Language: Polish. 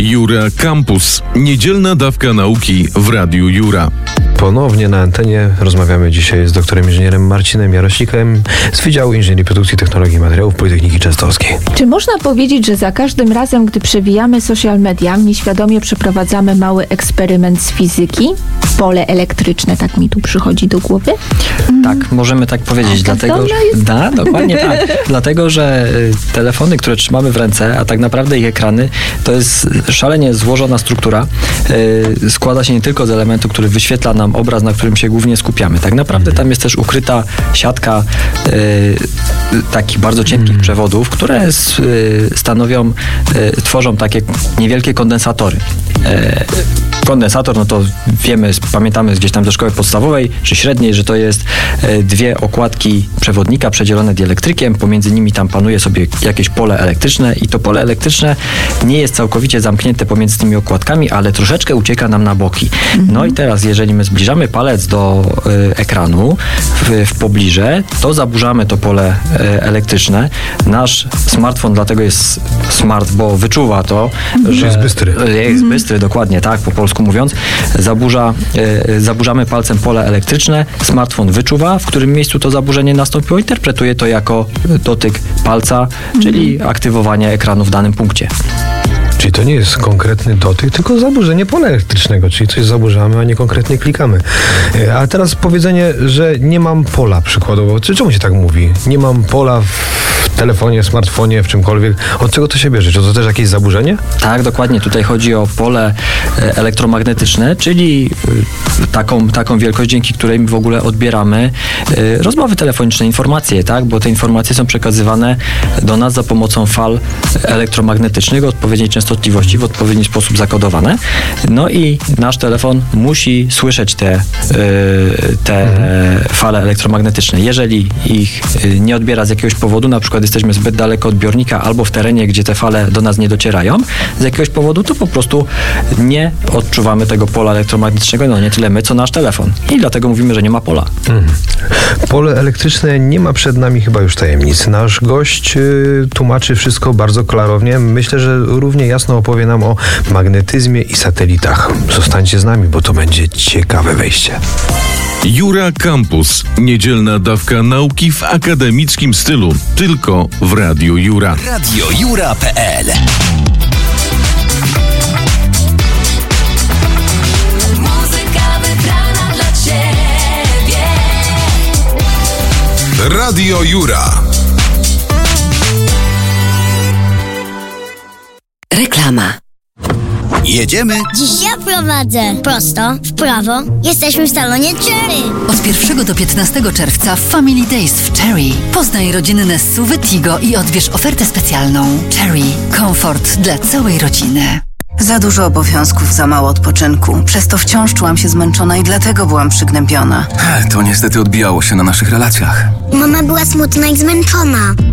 Jura Campus. Niedzielna dawka nauki w Radiu Jura. Ponownie na antenie rozmawiamy dzisiaj z doktorem inżynierem Marcinem Jarośnikiem z Wydziału Inżynierii Produkcji Technologii i Materiałów Politechniki Częstochowskiej. Czy można powiedzieć, że za każdym razem, gdy przewijamy social media, nieświadomie przeprowadzamy mały eksperyment z fizyki? Pole elektryczne, tak mi tu przychodzi do głowy? Tak, możemy tak powiedzieć. Dlatego, dokładnie tak. Dlatego, że telefony, które trzymamy w ręce, a tak naprawdę ich ekrany, to jest szalenie złożona struktura. Składa się nie tylko z elementu, który wyświetla nam obraz, na którym się głównie skupiamy. Tak naprawdę tam jest też ukryta siatka takich bardzo cienkich przewodów, które tworzą takie niewielkie kondensatory. Kondensator, no to wiemy, pamiętamy gdzieś tam ze szkoły podstawowej, czy średniej, że to jest dwie okładki przewodnika przedzielone dielektrykiem, pomiędzy nimi tam panuje sobie jakieś pole elektryczne i to pole elektryczne nie jest całkowicie zamknięte pomiędzy tymi okładkami, ale troszeczkę ucieka nam na boki. No i teraz, jeżeli my zbliżamy palec do ekranu w pobliże, to zaburzamy to pole elektryczne. Nasz smartfon dlatego jest smart, bo wyczuwa to, że jest bystry. Jest bystry, dokładnie, tak, po polsku mówiąc. Zaburzamy palcem pole elektryczne, smartfon wyczuwa, w którym miejscu to zaburzenie nastąpiło, interpretuje to jako dotyk palca, czyli aktywowanie ekranu w danym punkcie. Czyli to nie jest konkretny dotyk, tylko zaburzenie pola elektrycznego, czyli coś zaburzamy, a nie konkretnie klikamy. A teraz powiedzenie, że nie mam pola przykładowo. Czemu się tak mówi? Nie mam pola w telefonie, smartfonie, w czymkolwiek. Od czego to się bierze? Czy to też jakieś zaburzenie? Tak, dokładnie. Tutaj chodzi o pole elektromagnetyczne, czyli taką wielkość, dzięki której my w ogóle odbieramy rozmowy telefoniczne, informacje, tak? Bo te informacje są przekazywane do nas za pomocą fal elektromagnetycznych o odpowiedniej częstotliwości, w odpowiedni sposób zakodowane. No i nasz telefon musi słyszeć te fale elektromagnetyczne. Jeżeli ich nie odbiera z jakiegoś powodu, na przykład jesteśmy zbyt daleko od odbiornika albo w terenie, gdzie te fale do nas nie docierają z jakiegoś powodu, to po prostu nie odczuwamy tego pola elektromagnetycznego, no nie tyle my, co nasz telefon. I dlatego mówimy, że nie ma pola. Pole elektryczne nie ma przed nami chyba już tajemnic. Nasz gość tłumaczy wszystko bardzo klarownie. Myślę, że równie jasno opowie nam o magnetyzmie i satelitach. Zostańcie z nami, bo to będzie ciekawe wejście. Jura Campus. Niedzielna dawka nauki w akademickim stylu. Tylko w Radiu Jura. radiojura.pl. Muzyka wybrana dla Ciebie. Radio Jura. Reklama. Jedziemy. Dziś ja prowadzę. Prosto, w prawo. Jesteśmy w salonie Cherry. Od 1 do 15 czerwca Family Days w Cherry. Poznaj rodzinne SUV-y Tigo i odbierz ofertę specjalną. Cherry. Komfort dla całej rodziny. Za dużo obowiązków, za mało odpoczynku. Przez to wciąż czułam się zmęczona i dlatego byłam przygnębiona. To niestety odbijało się na naszych relacjach. Mama była smutna i zmęczona.